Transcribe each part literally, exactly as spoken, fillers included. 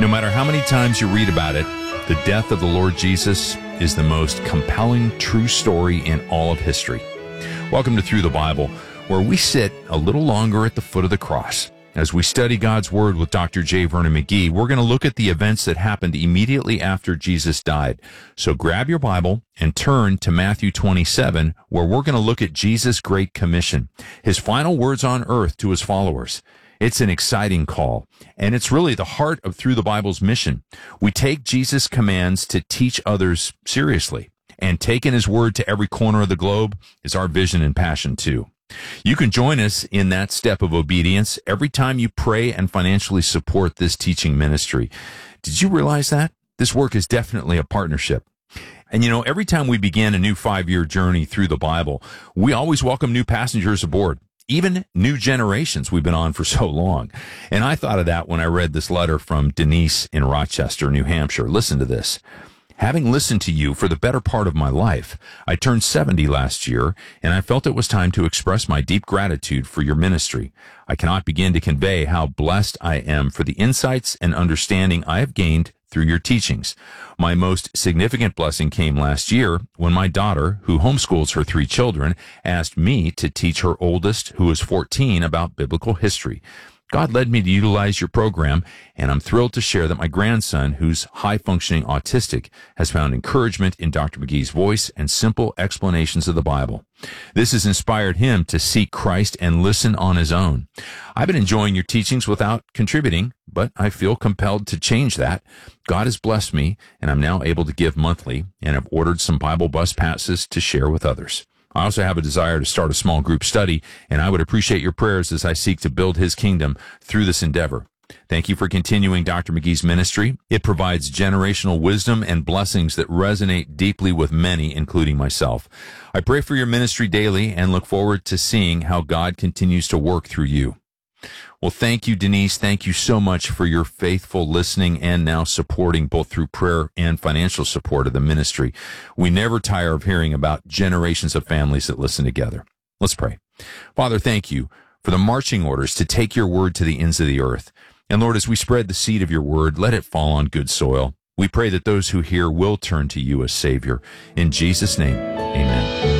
No matter how many times you read about it, the death of the Lord Jesus is the most compelling true story in all of history. Welcome to Through the Bible, where we sit a little longer at the foot of the cross. As we study God's Word with Doctor J. Vernon McGee, we're going to look at the events that happened immediately after Jesus died. So grab your Bible and turn to Matthew twenty-seven, where we're going to look at Jesus' Great Commission, his final words on earth to his followers. It's an exciting call, and it's really the heart of Through the Bible's mission. We take Jesus' commands to teach others seriously, and taking his word to every corner of the globe is our vision and passion too. You can join us in that step of obedience every time you pray and financially support this teaching ministry. Did you realize that? This work is definitely a partnership. And you know, every time we begin a new five-year journey through the Bible, we always welcome new passengers aboard. Even new generations we've been on for so long. And I thought of that when I read this letter from Denise in Rochester, New Hampshire. Listen to this. Having listened to you for the better part of my life, I turned seventy last year, and I felt it was time to express my deep gratitude for your ministry. I cannot begin to convey how blessed I am for the insights and understanding I have gained through your teachings. My most significant blessing came last year when my daughter, who homeschools her three children, asked me to teach her oldest, who is fourteen, about biblical history. God led me to utilize your program, and I'm thrilled to share that my grandson, who's high-functioning autistic, has found encouragement in Doctor McGee's voice and simple explanations of the Bible. This has inspired him to seek Christ and listen on his own. I've been enjoying your teachings without contributing, but I feel compelled to change that. God has blessed me, and I'm now able to give monthly, and have ordered some Bible bus passes to share with others. I also have a desire to start a small group study, and I would appreciate your prayers as I seek to build his kingdom through this endeavor. Thank you for continuing Doctor McGee's ministry. It provides generational wisdom and blessings that resonate deeply with many, including myself. I pray for your ministry daily and look forward to seeing how God continues to work through you. Well, thank you, Denise. Thank you so much for your faithful listening and now supporting both through prayer and financial support of the ministry. We never tire of hearing about generations of families that listen together. Let's pray. Father, thank you for the marching orders to take your word to the ends of the earth. And Lord, as we spread the seed of your word, let it fall on good soil. We pray that those who hear will turn to you as Savior. In Jesus' name, amen.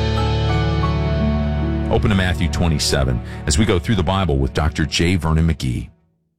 Open to Matthew twenty-seven as we go through the Bible with Doctor J. Vernon McGee.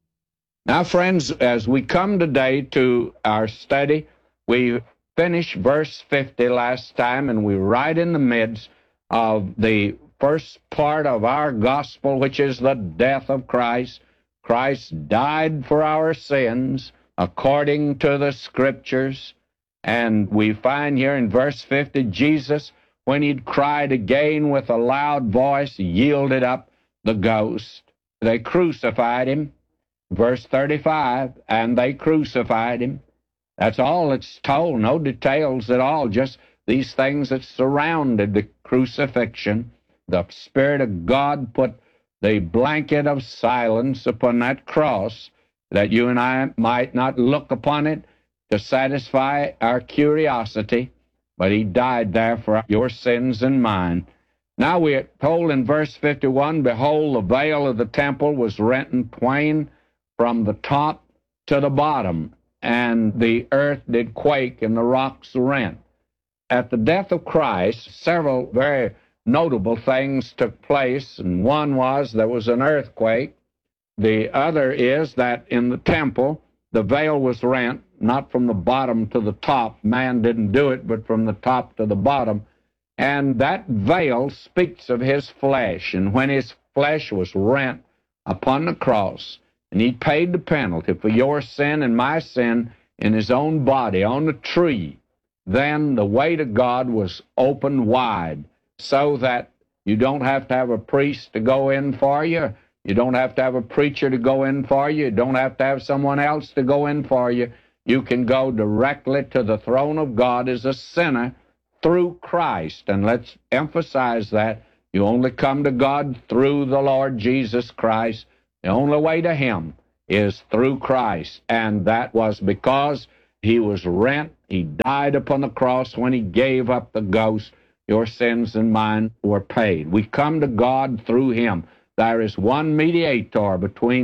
Now, friends, as we come today to our study, we finished verse fifty last time, and we're right in the midst of the first part of our gospel, which is the death of Christ. Christ died for our sins according to the Scriptures. And we find here in verse fifty, Jesus, when he'd cried again with a loud voice, yielded up the ghost. They crucified him. Verse thirty-five, and they crucified him. That's all it's told, no details at all, just these things that surrounded the crucifixion. The Spirit of God put the blanket of silence upon that cross that you and I might not look upon it to satisfy our curiosity. But he died there for your sins and mine. Now we are told in verse fifty-one, behold, the veil of the temple was rent in twain from the top to the bottom, and the earth did quake, and the rocks rent. At the death of Christ, several very notable things took place, and one was there was an earthquake. The other is that in the temple, the veil was rent, not from the bottom to the top. Man didn't do it, but from the top to the bottom. And that veil speaks of his flesh. And when his flesh was rent upon the cross, and he paid the penalty for your sin and my sin in his own body on the tree, then the way to God was opened wide, so that you don't have to have a priest to go in for you. You don't have to have a preacher to go in for you. You don't have to have someone else to go in for you. You can go directly to the throne of God as a sinner through Christ. And let's emphasize that. You only come to God through the Lord Jesus Christ. The only way to him is through Christ. And that was because he was rent. He died upon the cross when he gave up the ghost. Your sins and mine were paid. We come to God through him. There is one mediator between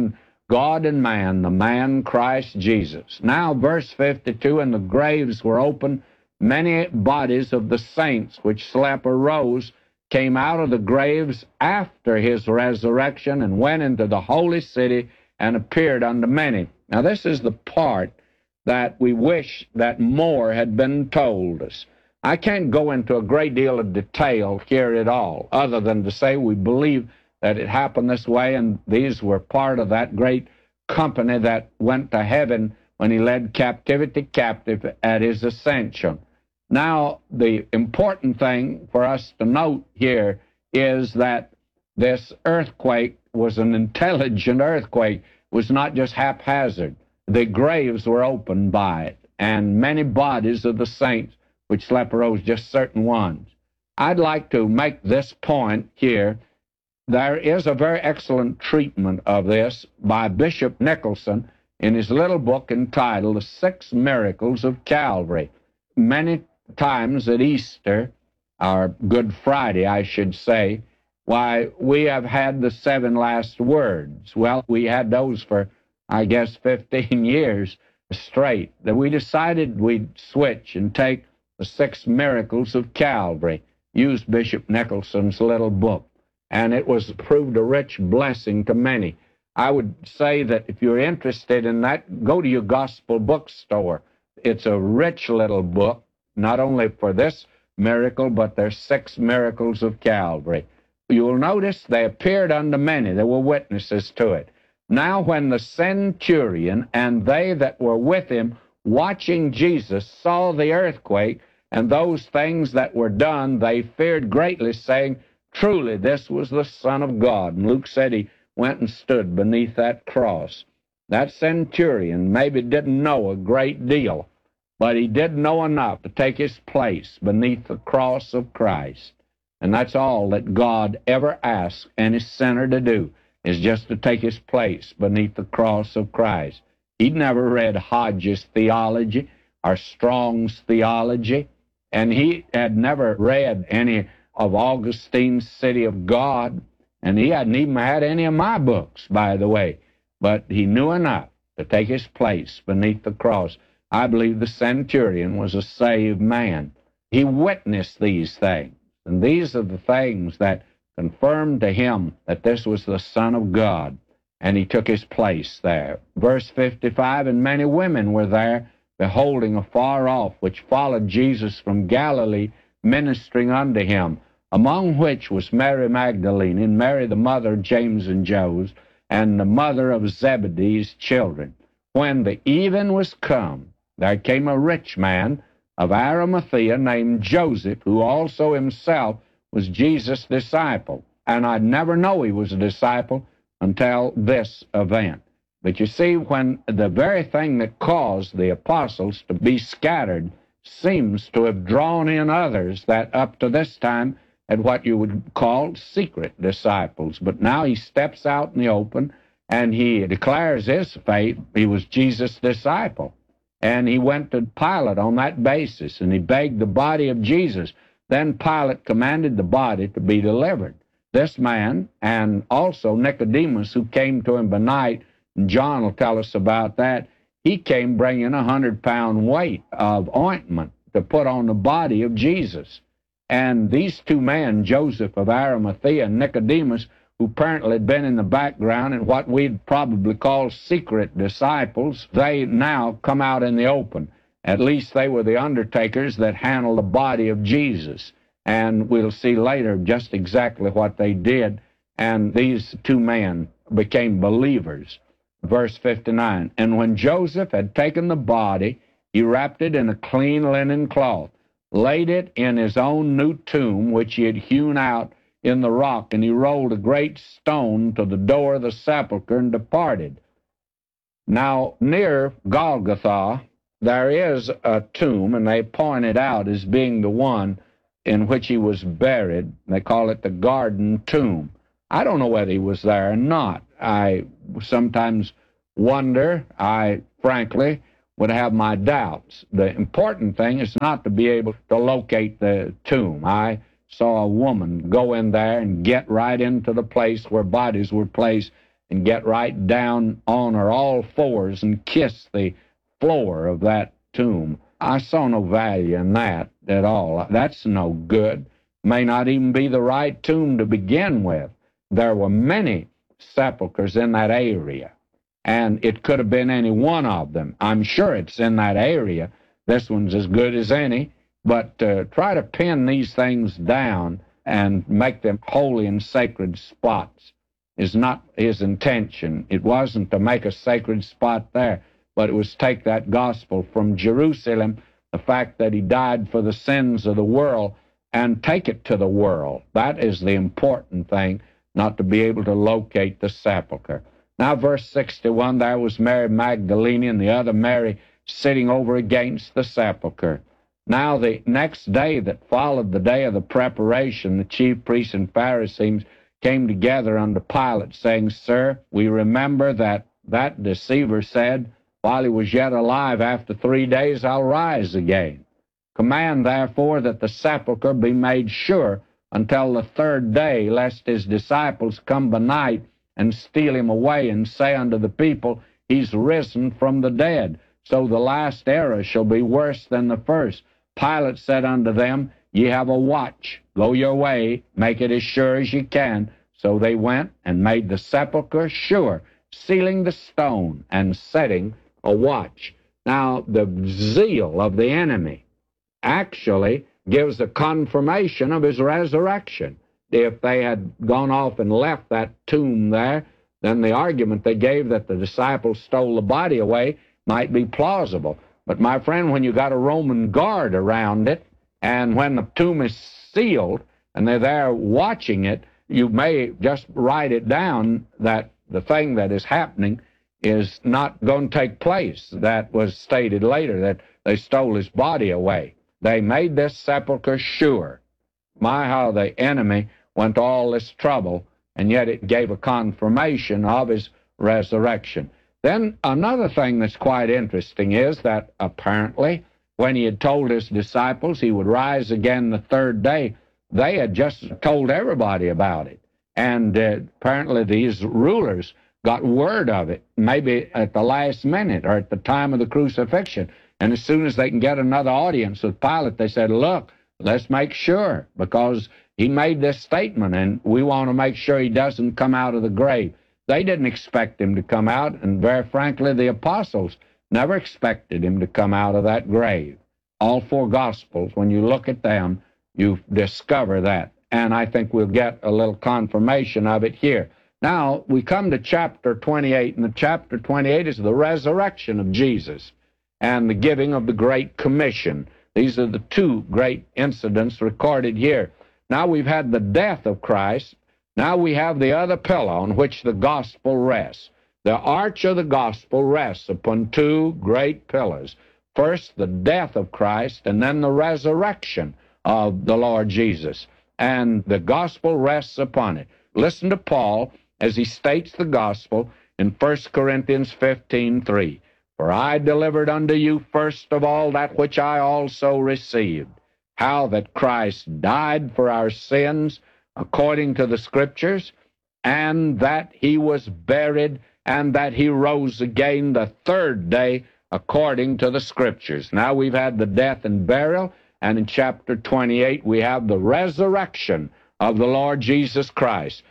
God and man, the man Christ Jesus. Now, verse fifty-two, and the graves were opened. Many bodies of the saints which slept arose, came out of the graves after his resurrection, and went into the holy city and appeared unto many. Now, this is the part that we wish that more had been told us. I can't go into a great deal of detail here at all, other than to say we believe that it happened this way, and these were part of that great company that went to heaven when he led captivity captive at his ascension. Now, the important thing for us to note here is that this earthquake was an intelligent earthquake. It was not just haphazard. The graves were opened by it, and many bodies of the saints which slept arose, just certain ones. I'd like to make this point here. There is a very excellent treatment of this by Bishop Nicholson in his little book entitled The Six Miracles of Calvary. Many times at Easter, or Good Friday, I should say, why, we have had the seven last words. Well, we had those for, I guess, fifteen years straight. That we decided we'd switch and take the six miracles of Calvary, use Bishop Nicholson's little book, and it was proved a rich blessing to many. I would say that if you're interested in that, go to your gospel bookstore. It's a rich little book, not only for this miracle, but there's six miracles of Calvary. You'll notice they appeared unto many. There were witnesses to it. Now when the centurion and they that were with him watching Jesus saw the earthquake and those things that were done, they feared greatly, saying, Truly this was the Son of God. And Luke said he went and stood beneath that cross. That centurion maybe didn't know a great deal, but he did know enough to take his place beneath the cross of Christ. And that's all that God ever asks any sinner to do, is just to take his place beneath the cross of Christ. He'd never read Hodges' theology or Strong's theology, and he had never read any of Augustine's City of God, and he hadn't even had any of my books, by the way. But he knew enough to take his place beneath the cross. I believe the centurion was a saved man. He witnessed these things, and these are the things that confirmed to him that this was the Son of God, and he took his place there. Verse fifty-five, and many women were there, beholding afar off, which followed Jesus from Galilee, ministering unto him, among which was Mary Magdalene, and Mary the mother of James and Joses, and the mother of Zebedee's children. When the even was come, there came a rich man of Arimathea named Joseph, who also himself was Jesus' disciple. And I'd never know he was a disciple until this event. But you see, when the very thing that caused the apostles to be scattered seems to have drawn in others that up to this time had what you would call secret disciples. But now he steps out in the open and he declares his faith. He was Jesus' disciple. And he went to Pilate on that basis, and he begged the body of Jesus. Then Pilate commanded the body to be delivered. This man, and also Nicodemus, who came to him by night, and John will tell us about that, he came bringing a hundred-pound weight of ointment to put on the body of Jesus. And these two men, Joseph of Arimathea and Nicodemus, who apparently had been in the background and what we'd probably call secret disciples, they now come out in the open. At least they were the undertakers that handled the body of Jesus. And we'll see later just exactly what they did. And these two men became believers. Verse fifty-nine, and when Joseph had taken the body, he wrapped it in a clean linen cloth, laid it in his own new tomb, which he had hewn out in the rock, and he rolled a great stone to the door of the sepulchre and departed. Now, near Golgotha, there is a tomb, and they point it out as being the one in which he was buried. They call it the Garden Tomb. I don't know whether he was there or not. I sometimes wonder. I, frankly, would have my doubts. The important thing is not to be able to locate the tomb. I saw a woman go in there and get right into the place where bodies were placed and get right down on her all fours and kiss the floor of that tomb. I saw no value in that at all. That's no good. May not even be the right tomb to begin with. There were many sepulchres in that area, and it could have been any one of them. I'm sure it's in that area. This one's as good as any, but uh, try to pin these things down and make them holy and sacred spots is not his intention. It wasn't to make a sacred spot there, but it was take that gospel from Jerusalem, the fact that he died for the sins of the world, and take it to the world. That is the important thing, not to be able to locate the sepulchre. Now, verse sixty-one, there was Mary Magdalene and the other Mary sitting over against the sepulchre. Now, the next day that followed the day of the preparation, the chief priests and Pharisees came together unto Pilate, saying, Sir, we remember that that deceiver said, while he was yet alive, after three days I'll rise again. Command, therefore, that the sepulchre be made sure until the third day, lest his disciples come by night and steal him away, and say unto the people, He's risen from the dead. So the last era shall be worse than the first. Pilate said unto them, Ye have a watch. Go your way, make it as sure as ye can. So they went and made the sepulchre sure, sealing the stone and setting a watch. Now, the zeal of the enemy actually gives a confirmation of his resurrection. If they had gone off and left that tomb there, then the argument they gave that the disciples stole the body away might be plausible. But, my friend, when you got a Roman guard around it, and when the tomb is sealed, and they're there watching it, you may just write it down that the thing that is happening is not going to take place. That was stated later, that they stole his body away. They made this sepulchre sure. My, how the enemy went to all this trouble, and yet it gave a confirmation of his resurrection. Then another thing that's quite interesting is that apparently when he had told his disciples he would rise again the third day, they had just told everybody about it. And uh, apparently these rulers got word of it, maybe at the last minute or at the time of the crucifixion. And as soon as they can get another audience with Pilate, they said, look, let's make sure, because he made this statement, and we want to make sure he doesn't come out of the grave. They didn't expect him to come out, and very frankly, the apostles never expected him to come out of that grave. All four Gospels, when you look at them, you discover that. And I think we'll get a little confirmation of it here. Now, we come to chapter twenty-eight, and the chapter twenty-eight is the resurrection of Jesus and the giving of the Great Commission. These are the two great incidents recorded here. Now we've had the death of Christ. Now we have the other pillar on which the gospel rests. The arch of the gospel rests upon two great pillars. First, the death of Christ, and then the resurrection of the Lord Jesus. And the gospel rests upon it. Listen to Paul as he states the gospel in First Corinthians fifteen three. For I delivered unto you first of all that which I also received, how that Christ died for our sins according to the Scriptures, and that he was buried, and that he rose again the third day according to the Scriptures. Now we've had the death and burial, and in chapter twenty-eight we have the resurrection of the Lord Jesus Christ.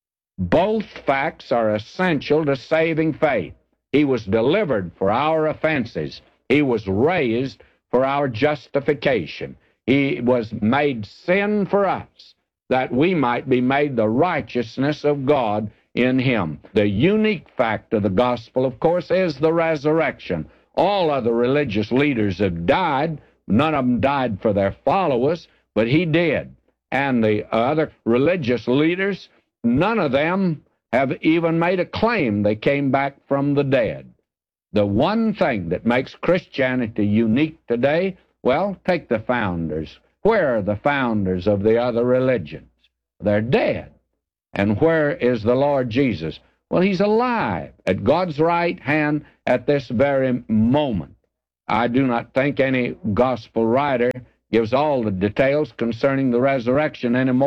Both facts are essential to saving faith. He was delivered for our offenses. He was raised for our justification. He was made sin for us, that we might be made the righteousness of God in him. The unique fact of the gospel, of course, is the resurrection. All other religious leaders have died. None of them died for their followers, but he did. And the other religious leaders, none of them have even made a claim they came back from the dead. The one thing that makes Christianity unique today, well, take the founders. Where are the founders of the other religions? They're dead. And where is the Lord Jesus? Well, he's alive at God's right hand at this very moment. I do not think any gospel writer gives all the details concerning the resurrection any more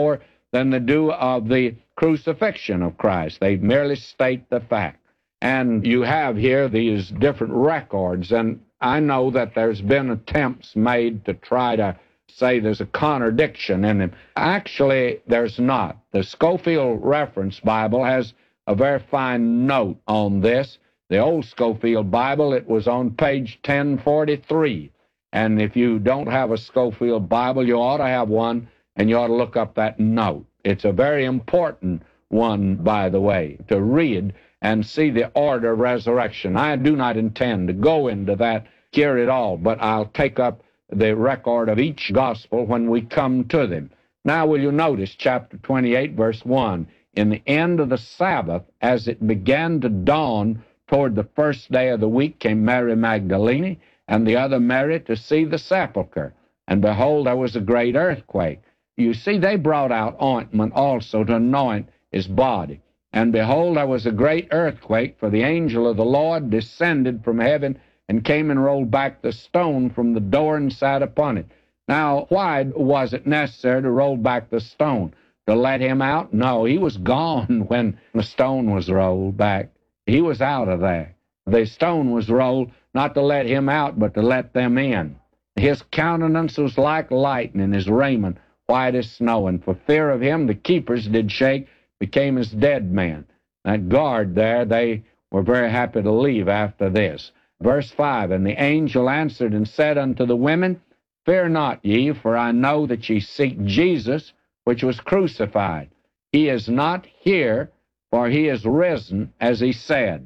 than they do of the crucifixion of Christ. They merely state the fact. And you have here these different records, and I know that there's been attempts made to try to say there's a contradiction in them. Actually, there's not. The Scofield Reference Bible has a very fine note on this. The old Scofield Bible, it was on page ten forty-three. And if you don't have a Scofield Bible, you ought to have one, and you ought to look up that note. It's a very important one, by the way, to read and see the order of resurrection. I do not intend to go into that here at all, but I'll take up the record of each gospel when we come to them. Now, will you notice chapter twenty-eight, verse one? In the end of the Sabbath, as it began to dawn toward the first day of the week, came Mary Magdalene and the other Mary to see the sepulchre. And behold, there was a great earthquake. You see, they brought out ointment also to anoint his body. And behold, there was a great earthquake, for the angel of the Lord descended from heaven and came and rolled back the stone from the door and sat upon it. Now, why was it necessary to roll back the stone? To let him out? No, he was gone when the stone was rolled back. He was out of there. The stone was rolled not to let him out, but to let them in. His countenance was like lightning, his raiment white as snow, and for fear of him the keepers did shake, became as dead men. That guard there, they were very happy to leave after this. Verse five, and the angel answered and said unto the women, Fear not ye, for I know that ye seek Jesus, which was crucified. He is not here, for he is risen, as he said.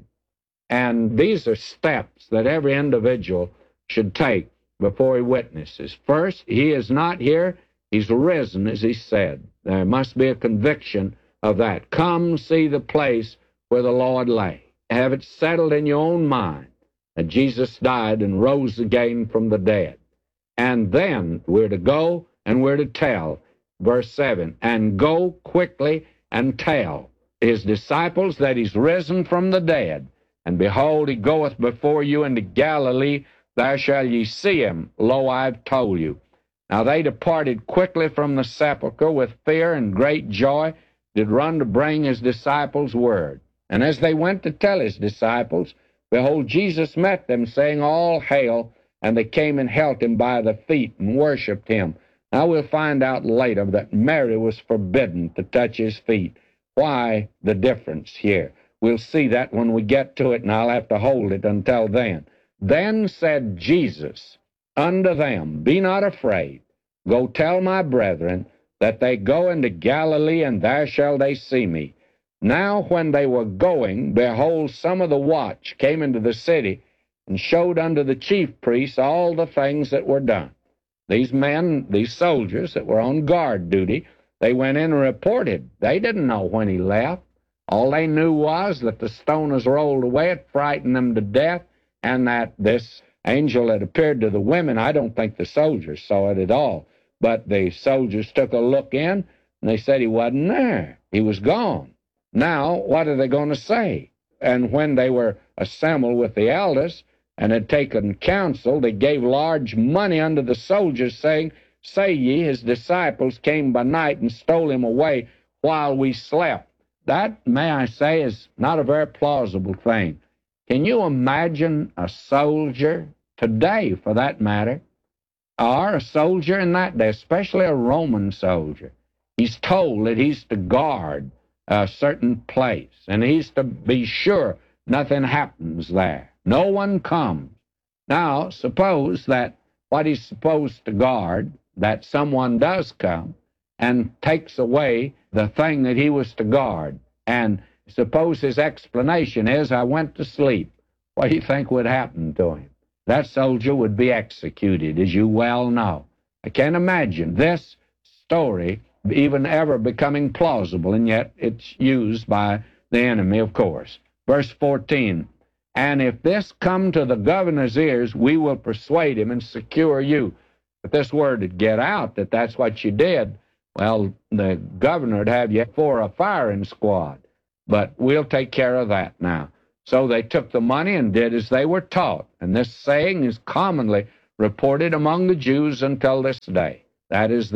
And these are steps that every individual should take before he witnesses. First, he is not here, he's risen, as he said. There must be a conviction of that. Come see the place where the Lord lay. Have it settled in your own mind that Jesus died and rose again from the dead. And then we're to go and we're to tell. Verse seven, and go quickly and tell his disciples that he's risen from the dead. And behold, he goeth before you into Galilee. There shall ye see him. Lo, I've told you. Now they departed quickly from the sepulchre with fear and great joy, did run to bring his disciples word. And as they went to tell his disciples, behold, Jesus met them, saying, All hail. And they came and held him by the feet and worshipped him. Now we'll find out later that Mary was forbidden to touch his feet. Why the difference here? We'll see that when we get to it, and I'll have to hold it until then. Then said Jesus unto them, Be not afraid. Go tell my brethren that they go into Galilee, and there shall they see me. Now when they were going, behold, some of the watch came into the city, and showed unto the chief priests all the things that were done. These men, these soldiers that were on guard duty, they went in and reported. They didn't know when he left. All they knew was that the stone was rolled away. It frightened them to death, and that this angel had appeared to the women. I don't think the soldiers saw it at all, but the soldiers took a look in, and they said he wasn't there. He was gone. Now, what are they going to say? And when they were assembled with the elders and had taken counsel, they gave large money unto the soldiers, saying, Say ye, his disciples came by night and stole him away while we slept. That, may I say, is not a very plausible thing. Can you imagine a soldier today, for that matter, or a soldier in that day, especially a Roman soldier? He's told that he's to guard a certain place, and he's to be sure nothing happens there. No one comes. Now, suppose that what he's supposed to guard, that someone does come and takes away the thing that he was to guard. And suppose his explanation is, I went to sleep. What do you think would happen to him? That soldier would be executed, as you well know. I can't imagine this story even ever becoming plausible, and yet it's used by the enemy, of course. Verse fourteen, and if this come to the governor's ears, we will persuade him and secure you. If this word would get out that that's what you did, well, the governor would have you for a firing squad. But we'll take care of that now. So they took the money and did as they were taught. And this saying is commonly reported among the Jews until this day. That is the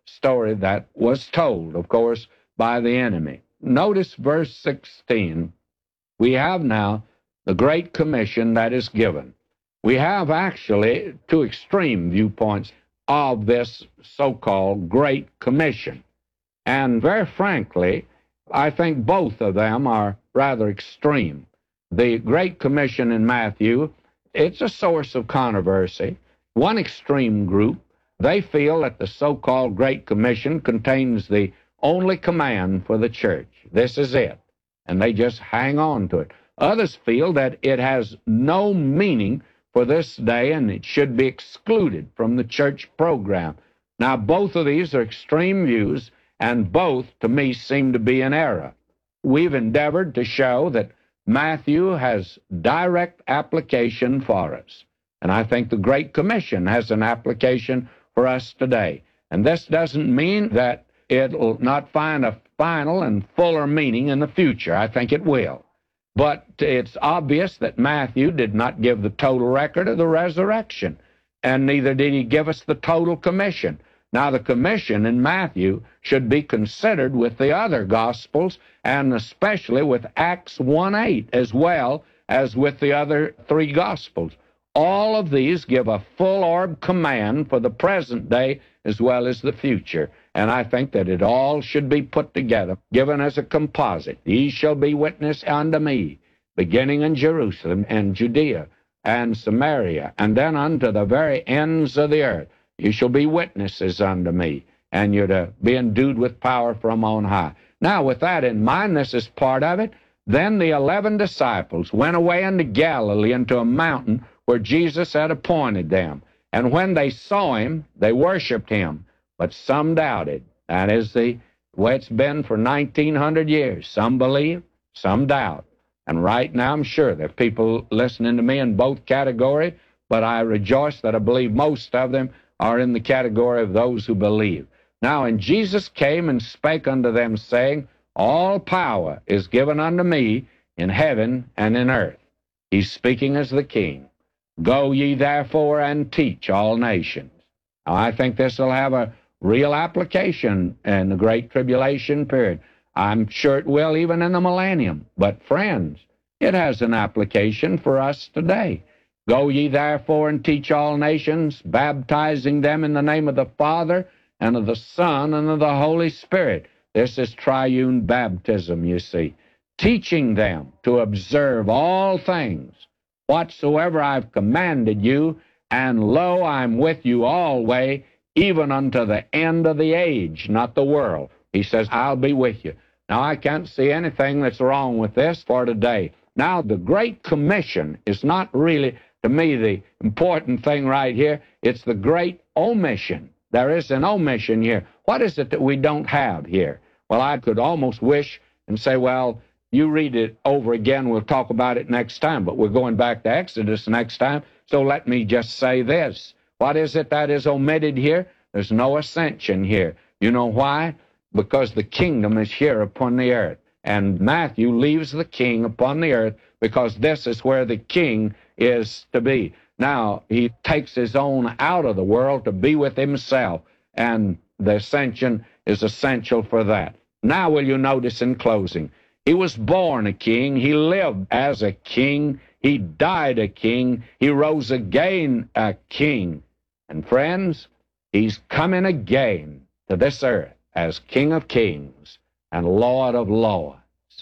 story that was told, of course, by the enemy. Notice verse sixteen. We have now the Great Commission that is given. We have actually two extreme viewpoints of this so-called Great Commission. And very frankly, I think both of them are rather extreme. The Great Commission in Matthew, it's a source of controversy. One extreme group, they feel that the so-called Great Commission contains the only command for the church. This is it. And they just hang on to it. Others feel that it has no meaning for this day and it should be excluded from the church program. Now, both of these are extreme views, and both, to me, seem to be in error. We've endeavored to show that Matthew has direct application for us. And I think the Great Commission has an application for us today. And this doesn't mean that it'll not find a final and fuller meaning in the future. I think it will. But it's obvious that Matthew did not give the total record of the resurrection, and neither did he give us the total commission. Now, the commission in Matthew should be considered with the other Gospels, and especially with Acts one eight, as well as with the other three Gospels. All of these give a full-orb command for the present day as well as the future. And I think that it all should be put together, given as a composite. Ye shall be witness unto me, beginning in Jerusalem and Judea and Samaria, and then unto the very ends of the earth. You shall be witnesses unto me, and you're to be endued with power from on high. Now, with that in mind, this is part of it. Then the eleven disciples went away into Galilee, into a mountain where Jesus had appointed them. And when they saw him, they worshipped him, but some doubted. That is the way it's been for nineteen hundred years. Some believe, some doubt. And right now, I'm sure there are people listening to me in both categories, but I rejoice that I believe most of them are in the category of those who believe. Now, and Jesus came and spake unto them, saying, All power is given unto me in heaven and in earth. He's speaking as the King. Go ye therefore and teach all nations. Now, I think this will have a real application in the Great Tribulation period. I'm sure it will even in the millennium. But friends, it has an application for us today. Go ye therefore and teach all nations, baptizing them in the name of the Father and of the Son and of the Holy Spirit. This is triune baptism, you see. Teaching them to observe all things whatsoever I've commanded you, and lo, I'm with you always, even unto the end of the age, not the world. He says, I'll be with you. Now, I can't see anything that's wrong with this for today. Now, the Great Commission is not really, to me, the important thing right here. It's the Great Omission. There is an omission here. What is it that we don't have here? Well, I could almost wish and say, well, you read it over again. We'll talk about it next time. But we're going back to Exodus next time. So let me just say this. What is it that is omitted here? There's no ascension here. You know why? Because the kingdom is here upon the earth. And Matthew leaves the king upon the earth because this is where the king is to be. Now, he takes his own out of the world to be with himself. And the ascension is essential for that. Now, will you notice in closing, he was born a king. He lived as a king. He died a king. He rose again a king. And friends, he's coming again to this earth as King of Kings and Lord of Lords.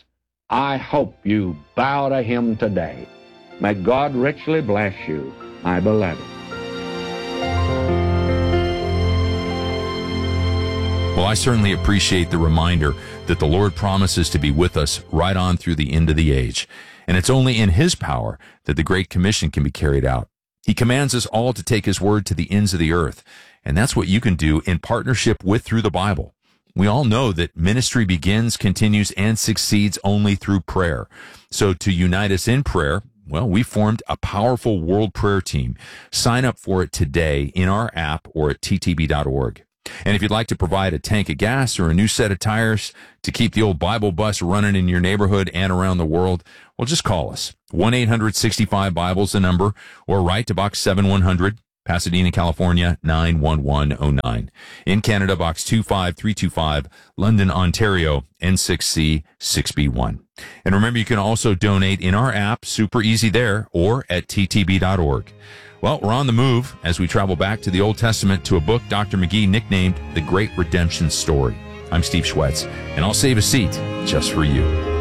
I hope you bow to him today. May God richly bless you, my beloved. Well, I certainly appreciate the reminder that the Lord promises to be with us right on through the end of the age. And it's only in his power that the Great Commission can be carried out. He commands us all to take his word to the ends of the earth. And that's what you can do in partnership with Through the Bible. We all know that ministry begins, continues, and succeeds only through prayer. So to unite us in prayer, well, we formed a powerful world prayer team. Sign up for it today in our app or at t t b dot org. And if you'd like to provide a tank of gas or a new set of tires to keep the old Bible bus running in your neighborhood and around the world, well, just call us. one eight hundred sixty-five Bible is the number, or write to Box seven one hundred, Pasadena, California, nine one one oh nine. In Canada, Box two five three two five, London, Ontario, N six C six B one. And remember, you can also donate in our app, super easy there, or at T T B dot org. Well, we're on the move as we travel back to the Old Testament to a book Doctor McGee nicknamed The Great Redemption Story. I'm Steve Schwetz, and I'll save a seat just for you.